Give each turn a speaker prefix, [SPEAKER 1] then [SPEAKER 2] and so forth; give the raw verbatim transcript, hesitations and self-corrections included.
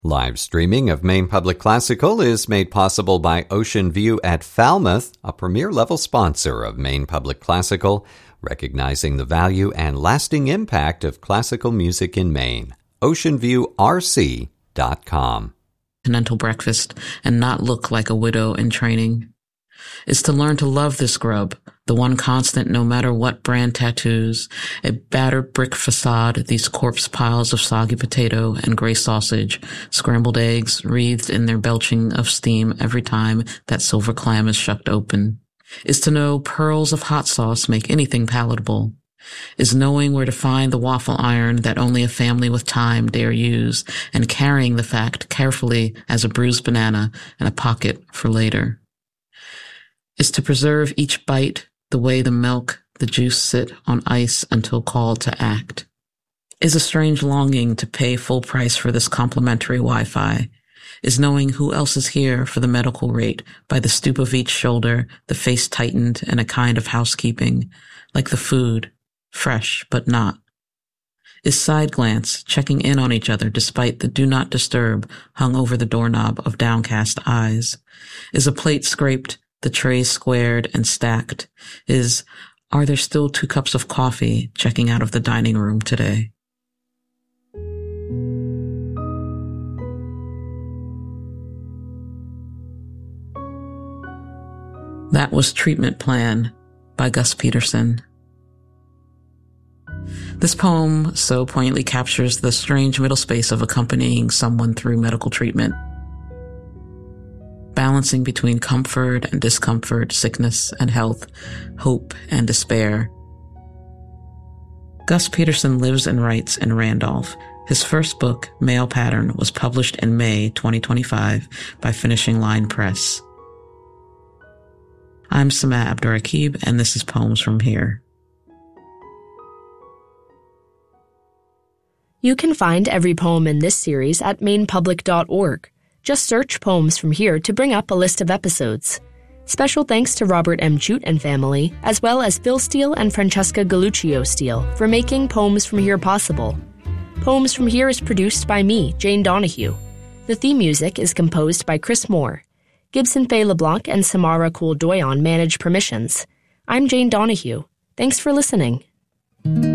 [SPEAKER 1] Live streaming of Maine Public Classical is made possible by Ocean View at Falmouth, a premier-level sponsor of Maine Public Classical, recognizing the value and lasting impact of classical music in Maine. ocean view r c dot com.
[SPEAKER 2] Continental breakfast and not look like a widow in training. Is to learn to love this grub, the one constant no matter what brand tattoos, a battered brick facade, these corpse piles of soggy potato and gray sausage, scrambled eggs wreathed in their belching of steam every time that silver clam is shucked open. Is to know pearls of hot sauce make anything palatable. Is knowing where to find the waffle iron that only a family with time dare use, and carrying the fact carefully as a bruised banana in a pocket for later. Is to preserve each bite the way the milk, the juice sit on ice until called to act. Is a strange longing to pay full price for this complimentary Wi-Fi. Is knowing who else is here for the medical rate by the stoop of each shoulder, the face tightened in a kind of housekeeping, like the food, fresh but not. Is side glance, checking in on each other despite the do not disturb hung over the doorknob of downcast eyes. Is a plate scraped, the trays squared and stacked. Is, are there still two cups of coffee checking out of the dining room today? That was Treatment Plan by Gus Peterson. This poem so poignantly captures the strange middle space of accompanying someone through medical treatment. Balancing between comfort and discomfort, sickness and health, hope and despair. Gus Peterson lives and writes in Randolph. His first book, Male Pattern, was published in May twenty twenty-five by Finishing Line Press. I'm Samah Abdurraqib, and this is Poems from Here.
[SPEAKER 3] You can find every poem in this series at maine public dot org. Just search Poems from Here to bring up a list of episodes. Special thanks to Robert M. Chute and family, as well as Phil Steele and Francesca Galluccio Steele for making Poems from Here possible. Poems from Here is produced by me, Jane Donahue. The theme music is composed by Chris Moore. Gibson Faye LeBlanc and Samara Kool-Doyon manage permissions. I'm Jane Donahue. Thanks for listening.